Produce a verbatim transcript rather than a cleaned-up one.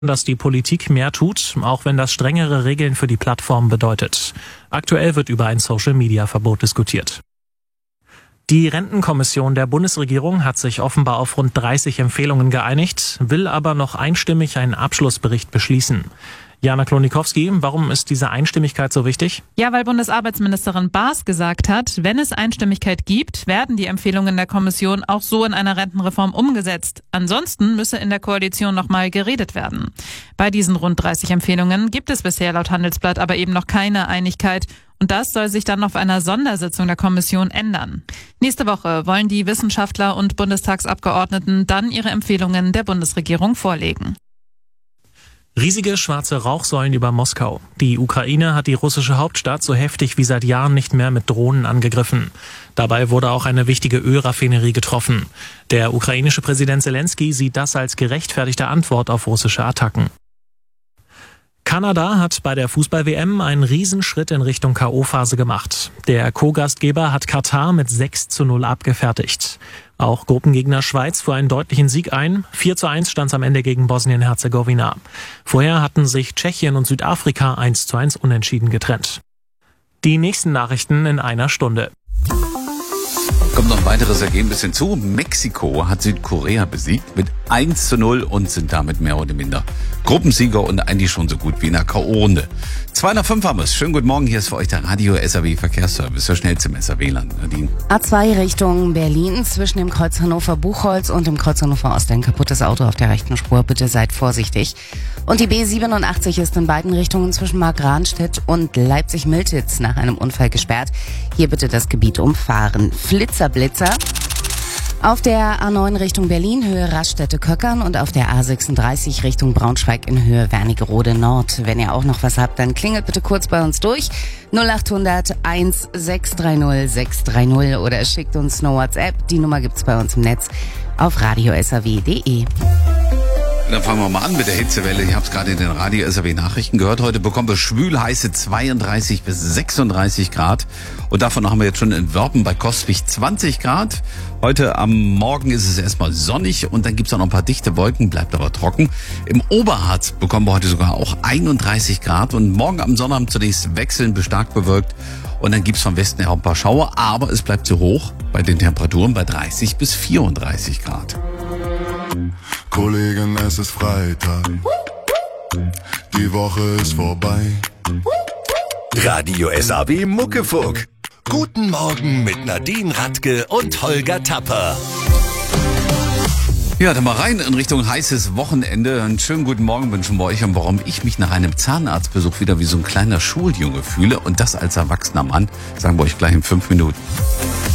dass die Politik mehr tut, auch wenn das strengere Regeln für die Plattform bedeutet. Aktuell wird über ein Social-Media-Verbot diskutiert. Die Rentenkommission der Bundesregierung hat sich offenbar auf rund dreißig Empfehlungen geeinigt, will aber noch einstimmig einen Abschlussbericht beschließen. Jana Klonikowski, warum ist diese Einstimmigkeit so wichtig? Ja, weil Bundesarbeitsministerin Baas gesagt hat, wenn es Einstimmigkeit gibt, werden die Empfehlungen der Kommission auch so in einer Rentenreform umgesetzt. Ansonsten müsse in der Koalition nochmal geredet werden. Bei diesen rund dreißig Empfehlungen gibt es bisher laut Handelsblatt aber eben noch keine Einigkeit. Und das soll sich dann auf einer Sondersitzung der Kommission ändern. Nächste Woche wollen die Wissenschaftler und Bundestagsabgeordneten dann ihre Empfehlungen der Bundesregierung vorlegen. Riesige schwarze Rauchsäulen über Moskau. Die Ukraine hat die russische Hauptstadt so heftig wie seit Jahren nicht mehr mit Drohnen angegriffen. Dabei wurde auch eine wichtige Ölraffinerie getroffen. Der ukrainische Präsident Zelensky sieht das als gerechtfertigte Antwort auf russische Attacken. Kanada hat bei der Fußball-W M einen Riesenschritt in Richtung K O-Phase gemacht. Der Co-Gastgeber hat Katar mit sechs zu null abgefertigt. Auch Gruppengegner Schweiz fuhr einen deutlichen Sieg ein. vier zu eins stand es am Ende gegen Bosnien-Herzegowina. Vorher hatten sich Tschechien und Südafrika eins zu eins unentschieden getrennt. Die nächsten Nachrichten in einer Stunde. Kommt noch ein weiteres Ergebnis hinzu. Mexiko hat Südkorea besiegt mit eins zu null und sind damit mehr oder minder Gruppensieger und eigentlich schon so gut wie in der K O-Runde. zwei nach fünf haben wir es. Schönen guten Morgen, hier ist für euch der Radio S R W Verkehrsservice, der schnellste im S R W-Land. Nadine. A zwei Richtung Berlin zwischen dem Kreuz Hannover-Buchholz und dem Kreuz Hannover-Ost. Ein kaputtes Auto auf der rechten Spur, bitte seid vorsichtig. Und die B siebenundachtzig ist in beiden Richtungen zwischen Markranstädt und Leipzig-Miltitz nach einem Unfall gesperrt. Hier bitte das Gebiet umfahren. Flitzer, Blitzer. Auf der A neun Richtung Berlin, Höhe Raststätte-Köckern und auf der A sechsunddreißig Richtung Braunschweig in Höhe Wernigerode Nord. Wenn ihr auch noch was habt, dann klingelt bitte kurz bei uns durch. null acht hundert eins sechs drei null sechs drei null oder schickt uns eine WhatsApp. Die Nummer gibt's bei uns im Netz auf radio s r w punkt d e. Dann fangen wir mal an mit der Hitzewelle. Ich habe es gerade in den Radio S R W Nachrichten gehört. Heute bekommen wir schwül heiße zweiunddreißig bis sechsunddreißig Grad. Und davon haben wir jetzt schon in Wörpen bei Kostwig zwanzig Grad. Heute am Morgen ist es erstmal sonnig und dann gibt es auch noch ein paar dichte Wolken, bleibt aber trocken. Im Oberharz bekommen wir heute sogar auch einunddreißig Grad. Und morgen am Sonnabend zunächst wechselnd bis stark bewölkt. Und dann gibt es vom Westen her auch ein paar Schauer. Aber es bleibt zu hoch bei den Temperaturen bei dreißig bis vierunddreißig Grad. Kollegen, es ist Freitag, die Woche ist vorbei. Radio S R W Muckefuck. Guten Morgen mit Nadine Radke und Holger Tapper. Ja, dann mal rein in Richtung heißes Wochenende. Einen schönen guten Morgen wünschen wir euch und warum ich mich nach einem Zahnarztbesuch wieder wie so ein kleiner Schuljunge fühle und das als erwachsener Mann, sagen wir euch gleich in fünf Minuten.